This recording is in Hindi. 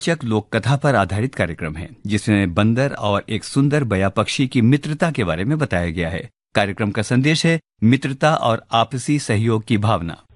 चक लोक कथा पर आधारित कार्यक्रम है जिसमें बंदर और एक सुंदर बया पक्षी की मित्रता के बारे में बताया गया है। कार्यक्रम का संदेश है मित्रता और आपसी सहयोग की भावना।